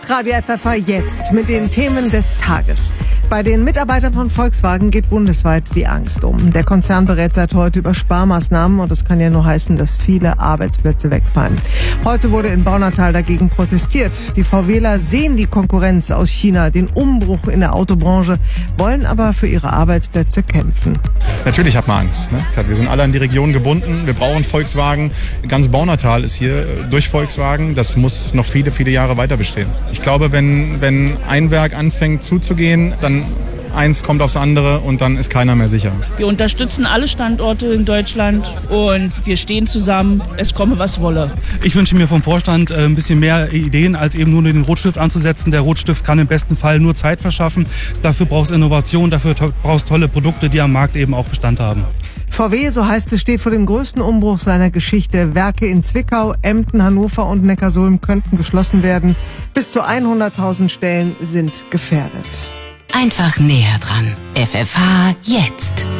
Radio FFH jetzt mit den Themen des Tages. Bei den Mitarbeitern von Volkswagen geht bundesweit die Angst um. Der Konzern berät seit heute über Sparmaßnahmen und das kann ja nur heißen, dass viele Arbeitsplätze wegfallen. Heute wurde in Baunatal dagegen protestiert. Die VWler sehen die Konkurrenz aus China, den Umbruch in der Autobranche, wollen aber für ihre Arbeitsplätze kämpfen. Natürlich hat man Angst. Ne? Wir sind alle an die Region gebunden. Wir brauchen Volkswagen. Ganz Baunatal ist hier durch Volkswagen. Das muss noch viele, viele Jahre weiter bestehen. Ich glaube, wenn ein Werk anfängt zuzugehen, dann eins kommt aufs andere und dann ist keiner mehr sicher. Wir unterstützen alle Standorte in Deutschland und wir stehen zusammen, es komme was wolle. Ich wünsche mir vom Vorstand ein bisschen mehr Ideen, als eben nur den Rotstift anzusetzen. Der Rotstift kann im besten Fall nur Zeit verschaffen. Dafür brauchst du Innovation, dafür brauchst du tolle Produkte, die am Markt eben auch Bestand haben. VW, so heißt es, steht vor dem größten Umbruch seiner Geschichte. Werke in Zwickau, Emden, Hannover und Neckarsulm könnten geschlossen werden. Bis zu 100.000 Stellen sind gefährdet. Einfach näher dran. FFH jetzt.